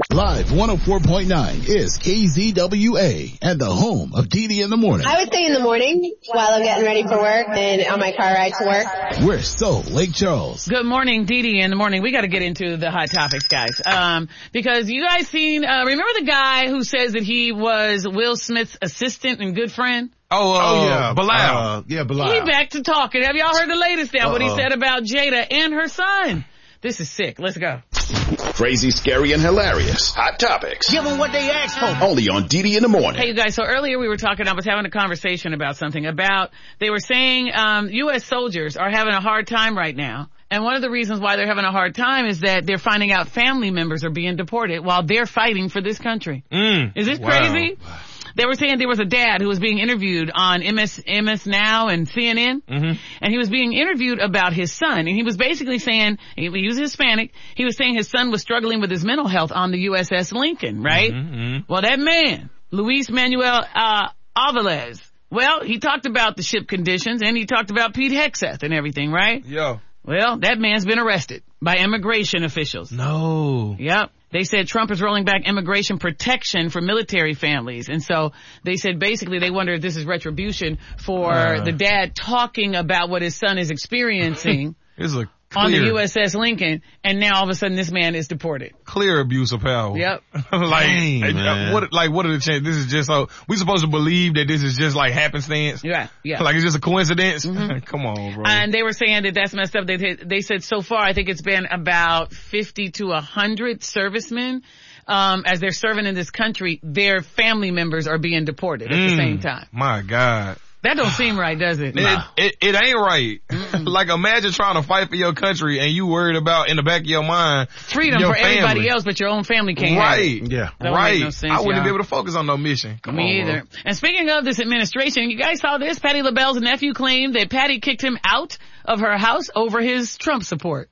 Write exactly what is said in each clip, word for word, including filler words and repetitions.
Live one oh four point nine is K Z W A and the home of Dee Dee in the morning. I would say in the morning while I'm getting ready for work and on my car ride to work. We're so Lake Charles. Good morning, Dee Dee in the morning. We got to get into the hot topics, guys. Um, because you guys seen, uh, remember the guy who says that he was Will Smith's assistant and good friend? Oh, uh, oh yeah, Bilal. Uh, yeah, Bilal. He back to talking. Have y'all heard the latest now? Uh-oh. What he said about Jada and her son? This is sick. Let's go. Crazy, scary, and hilarious. Hot topics. Give them what they asked for. Only on Dee Dee in the morning. Hey, you guys. So earlier we were talking, I was having a conversation about something about, they were saying, um, U S soldiers are having a hard time right now. And one of the reasons why they're having a hard time is that they're finding out family members are being deported while they're fighting for this country. Mm, is this wow. crazy? They were saying there was a dad who was being interviewed on M S, M S Now and C N N. Mm-hmm. And he was being interviewed about his son. And he was basically saying, he was Hispanic, he was saying his son was struggling with his mental health on the U S S Lincoln, right? Mm-hmm. Well, that man, Luis Manuel uh, Aviles, well, he talked about the ship conditions and he talked about Pete Hegseth and everything, right? Yo. Well, that man's been arrested by immigration officials. No. Yep. They said Trump is rolling back immigration protection for military families. And so they said basically they wonder if this is retribution for uh, the dad talking about what his son is experiencing it's a clear, on the U S S Lincoln. And now all of a sudden this man is deported. Clear abuse of power. Yep. like, Dang, uh, man. what, like, what are the chances? This is just so, we supposed to believe that this is just like happenstance? Yeah, yeah. Like it's just a coincidence? Mm-hmm. Come on, bro. And they were saying that that's messed up. They, they said so far, I think it's been about fifty to one hundred servicemen. Um, as they're serving in this country, their family members are being deported at mm, the same time. My God. That don't seem right, does it? It, No. it, it ain't right. Like imagine trying to fight for your country and you worried about in the back of your mind freedom your for family. everybody else, but your own family can't have Right. it. Yeah. That don't right. make no sense, I wouldn't y'all. be able to focus on no mission. Come Me on, either. bro. And speaking of this administration, you guys saw this? Patty LaBelle's nephew claimed that Patty kicked him out of her house over his Trump support.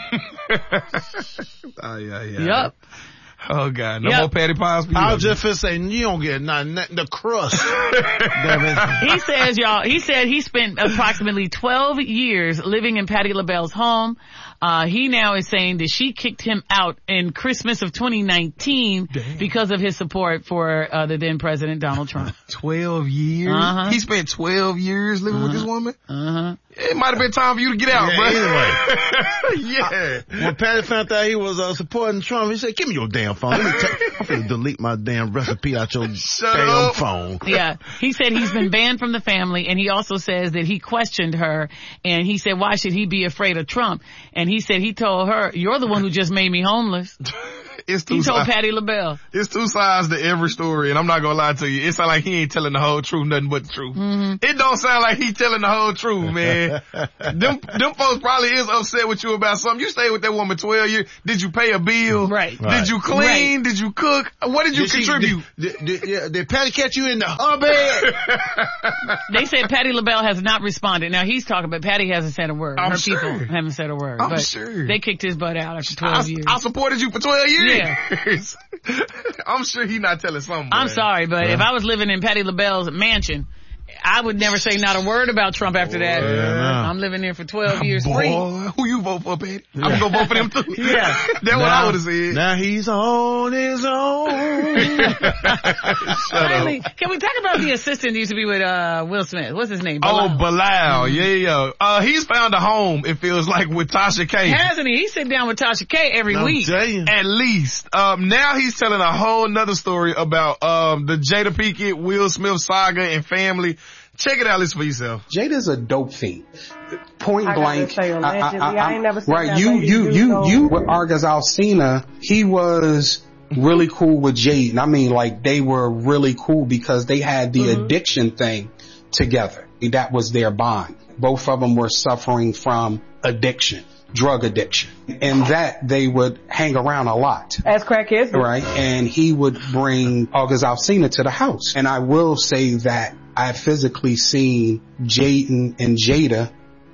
oh, yeah, yeah. Yep. Oh, God. No Yep. more Patty Pies for you. I was just finna say, you don't get nothing, nothing the crust. Damn it. He says, y'all, he said he spent approximately twelve years living in Patty LaBelle's home. Uh, he now is saying that she kicked him out in Christmas of twenty nineteen Damn. Because of his support for uh, the then President Donald Trump. twelve years? Uh-huh. He spent twelve years living uh-huh. with this woman? Uh-huh. It might have been time for you to get out, Yeah, bro. anyway. yeah. When Patty found out he was uh, supporting Trump, he said, give me your damn phone. Let me take, I'm finna delete my damn recipe out your Shut damn up. phone. Yeah. He said he's been banned from the family, and he also says that he questioned her, and he said, why should he be afraid of Trump? And he said he told her, you're the one who just made me homeless. It's two He told sides. Patty LaBelle. It's two sides to every story, and I'm not gonna lie to you. It sound like he ain't telling the whole truth, nothing but the truth. Mm-hmm. It don't sound like he telling the whole truth, man. them, them folks probably is upset with you about something. You stayed with that woman twelve years. Did you pay a bill? Right. Did Right. you clean? Right. Did you cook? What did you Did she- contribute? Did, did, did, yeah, did Patty catch you in the her bed? They said Patty LaBelle has not responded. Now he's talking, but Patty hasn't said a word. I'm Her sure. people haven't said a word. I'm but sure. They kicked his butt out after twelve I, years. I supported you for twelve years. Yeah. I'm sure he not telling something. I'm boy. sorry, but Yeah. if I was living in Patty LaBelle's mansion, I would never say not a word about Trump after that. Yeah, no. I'm living there for twelve years Boy, free. who you vote for, Patty? I'm gonna vote for them too. Yeah. That's what I would have said. Now he's on his own. Finally, can we talk about the assistant that used to be with uh Will Smith? What's his name? Oh, Bilal. Bilal, yeah, yeah. Uh, he's found a home, it feels like, with Tasha K. Hasn't he? He sit down with Tasha K every I'm week. telling you. At least. Um, now he's telling a whole nother story about, um, the Jada Pinkett, Will Smith saga and family. Check it out, listen for yourself. Jada's a dope fiend. Point I gotta blank. say, allegedly. I ain't never seen right, that you, lady you, do you, so. you, with Argos Alsina, he was really cool with Jade. And I mean, like, they were really cool because they had the Mm-hmm. addiction thing together. That was their bond. Both of them were suffering from addiction, drug addiction. And that they would hang around a lot. As crackheads. Right. And he would bring August Alsina to the house. And I will say that I've physically seen Jaden and Jada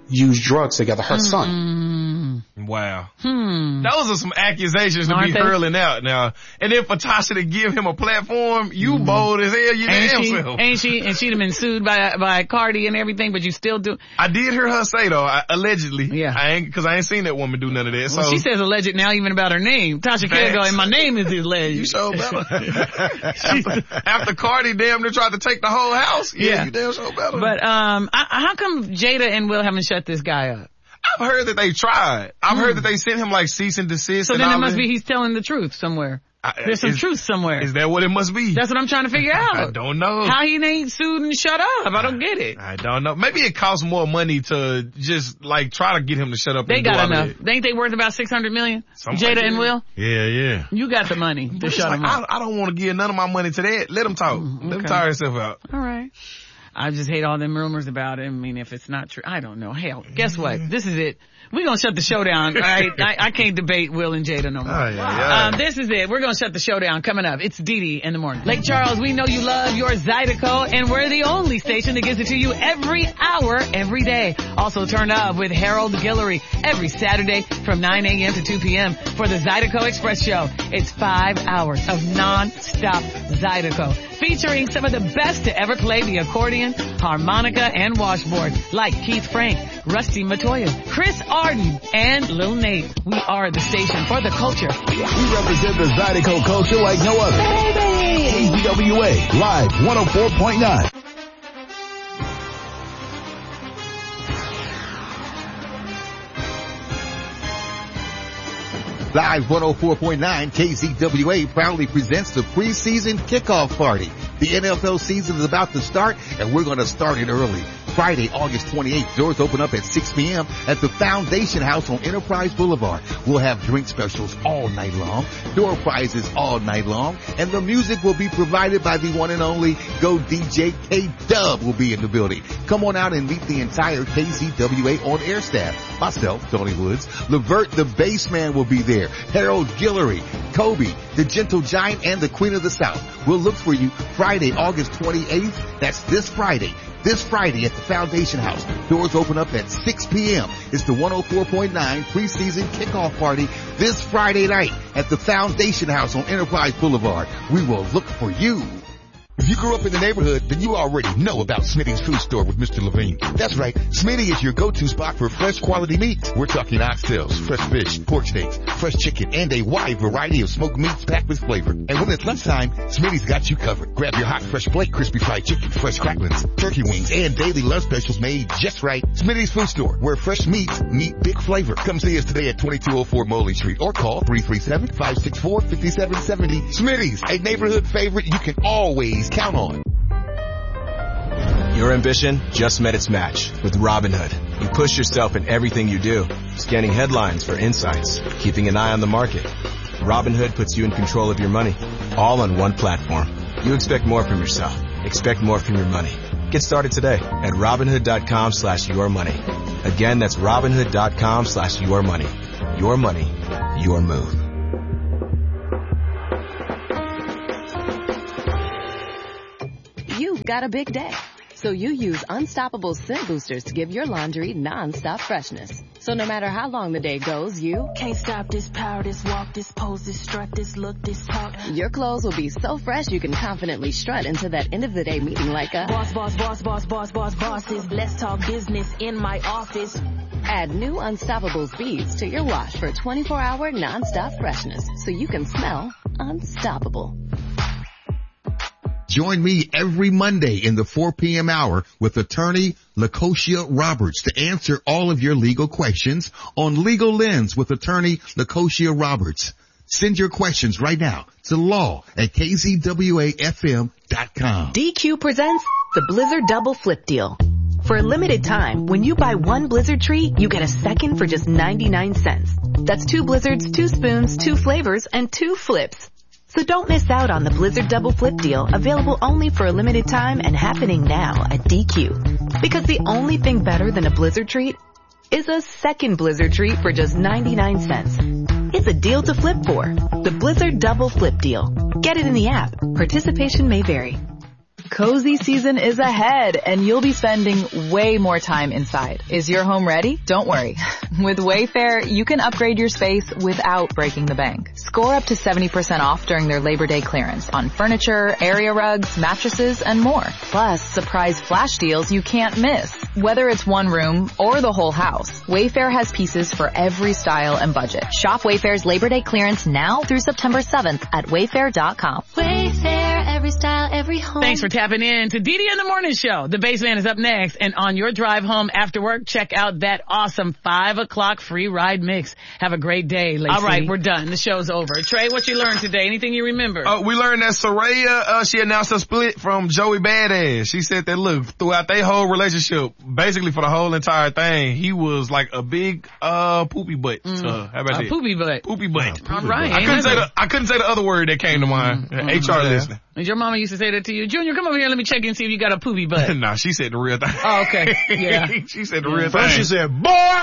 use drugs together. Her Mm-mm. son. Wow. Hmm. Those are some accusations to Aren't be they? hurling out now. And then for Tasha to give him a platform, you bold as hell, you Ain't damn she? self. Ain't she? And she'd have been sued by by Cardi and everything, but you still do. I did hear her say though, I, allegedly. Yeah. I ain't, cause I ain't seen that woman do none of that. Well, So she says alleged now even about her name. Tasha Facts. Carey, and my name is alleged. you sure better. after, after Cardi damn near tried to take the whole house. Yeah, Yeah. you damn sure better. But um, I, how come Jada and Will haven't shut this guy up? I've heard that they tried. I've heard that they sent him like cease and desist. So and then all it must that. be he's telling the truth somewhere. I- There's some is- truth somewhere. Is that what it must be? That's what I'm trying to figure out. I don't know. How he ain't sued and shut up. I don't get it. I don't know. Maybe it costs more money to just like try to get him to shut up. They and do got all enough. that. Ain't they worth about six hundred million? Something Jada like and that. Will? Yeah, yeah. You got the money to But it's shut like, him up. I, I don't want to give none of my money to that. Let him talk. Let him okay. tire himself out. All right. I just hate all them rumors about him. I mean, if it's not true, I don't know. Hell, guess what? This is it. We're going to shut the show down. All right? I, I can't debate Will and Jada no more. Oh, yeah, yeah. Um, this is it. We're going to shut the show down. Coming up, it's Dee Dee in the morning. Lake Charles, we know you love your Zydeco, and we're the only station that gives it to you every hour, every day. Also turn up with Harold Guillory every Saturday from nine a.m. to two p.m. for the Zydeco Express Show. It's five hours of non-stop Zydeco, featuring some of the best to ever play the accordion, harmonica, and washboard, like Keith Frank, Rusty Matoya, Chris Arden, and Lil Nate. We are the station for the culture. We represent the Zydeco culture like no other. K Z W A, live one oh four point nine. Live one oh four point nine K Z W A proudly presents the preseason kickoff party. The N F L season is about to start, and we're going to start it early. Friday, August twenty-eighth, doors open up at six p.m. at the Foundation House on Enterprise Boulevard. We'll have drink specials all night long, door prizes all night long, and the music will be provided by the one and only Go D J K-Dub will be in the building. Come on out and meet the entire K Z W A on-air staff. Myself, Tony Woods, Levert the Bassman will be there, Harold Guillory, Kobe, the Gentle Giant, and the Queen of the South. We'll look for you Friday, August twenty-eighth. That's this Friday. This Friday at the Foundation House. Doors open up at six p.m. It's the one oh four point nine preseason kickoff party this Friday night at the Foundation House on Enterprise Boulevard. We will look for you. If you grew up in the neighborhood, then you already know about Smitty's Food Store with Mister Levine. That's right, Smitty is your go-to spot for fresh quality meats. We're talking oxtails, fresh fish, pork steaks, fresh chicken, and a wide variety of smoked meats packed with flavor. And when it's lunchtime, Smitty's got you covered. Grab your hot, fresh plate, crispy fried chicken, fresh cracklings, turkey wings, and daily lunch specials made just right. Smitty's Food Store, where fresh meats meet big flavor. Come see us today at twenty-two oh four Moley Street or call three three seven, five six four, five seven seven zero. Smitty's, a neighborhood favorite you can always count on. Your ambition just met its match with Robinhood. You push yourself in everything you do, scanning headlines for insights, keeping an eye on the market. Robinhood puts you in control of your money, all on one platform. You expect more from yourself. Expect more from your money. Get started today at Robinhood.com slash your money. Again, that's Robinhood.com slash your money. Your money, your move. You've got a big day, so you use Unstoppable Scent Boosters to give your laundry non-stop freshness. So no matter how long the day goes, you can't stop this power, this walk, this pose, this strut, this look, this talk. Your clothes will be so fresh you can confidently strut into that end of the day meeting like a boss, boss, boss, boss, boss, boss, bosses. Let's talk business in my office. Add new Unstoppable Beads to your wash for twenty-four hour non-stop freshness so you can smell unstoppable. Join me every Monday in the four p.m. hour with attorney Lacosia Roberts to answer all of your legal questions on Legal Lens with attorney Lacosia Roberts. Send your questions right now to law at k z w a f m dot com. D Q presents the Blizzard Double Flip Deal. For a limited time, when you buy one Blizzard treat, you get a second for just ninety-nine cents. That's two Blizzards, two spoons, two flavors, and two flips. So don't miss out on the Blizzard Double Flip Deal, available only for a limited time and happening now at D Q. Because the only thing better than a Blizzard treat is a second Blizzard treat for just ninety-nine cents. It's a deal to flip for. The Blizzard Double Flip Deal. Get it in the app. Participation may vary. Cozy season is ahead, and you'll be spending way more time inside. Is your home ready? Don't worry. With Wayfair, you can upgrade your space without breaking the bank. Score up to seventy percent off during their Labor Day clearance on furniture, area rugs, mattresses, and more. Plus, surprise flash deals you can't miss. Whether it's one room or the whole house, Wayfair has pieces for every style and budget. Shop Wayfair's Labor Day clearance now through September seventh at wayfair dot com. Wayfair, every style, every home. Thanks for tapping in to Dee Dee in the Morning Show. The Baseman is up next, and on your drive home after work, check out that awesome five o'clock free ride mix. Have a great day, Lacey. All right, we're done. The show's over. Trey, what you learned today? Anything you remember? Uh, we learned that Soraya, uh, she announced a split from Joey Badass. She said that, look, throughout their whole relationship, basically for the whole entire thing, he was like a big, uh, poopy butt. Mm. So, how about a that? Poopy butt. Poopy butt. All right. I couldn't say the, I couldn't say the other word that came to mind. Mm-hmm. H R yeah. listening. Did your mama used to say that to you? Junior, come over here, let me check and see if you got a poopy butt. Nah, she said the real thing. Oh, okay. Yeah. She said the real First thing. she said, boy!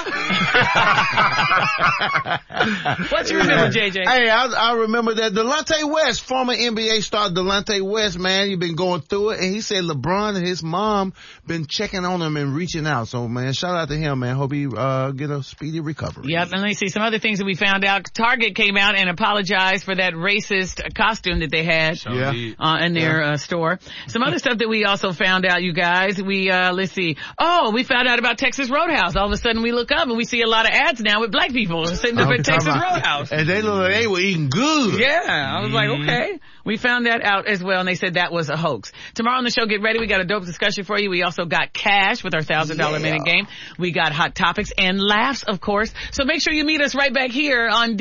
What you remember, J J? Hey, I, I remember that Delonte West, former N B A star Delonte West, man, you've been going through it, and he said LeBron and his mom been checking on him and reaching out. So, man, shout out to him, man. Hope he uh get a speedy recovery. Yep, and let me see some other things that we found out. Target came out and apologized for that racist costume that they had yeah. uh, in their yeah. uh, store. Some other stuff that we also found out, you guys. We, uh, let's see. Oh, we found out about Texas Roadhouse. All of a sudden we look up and we see a lot of ads now with black people sitting up at Texas Roadhouse. And they look like they were eating good. Yeah, I was like, okay. We found that out as well, and they said that was a hoax. Tomorrow on the show, get ready. We got a dope discussion for you. We also got cash with our one thousand dollars yeah. minute game. We got hot topics and laughs, of course. So make sure you meet us right back here on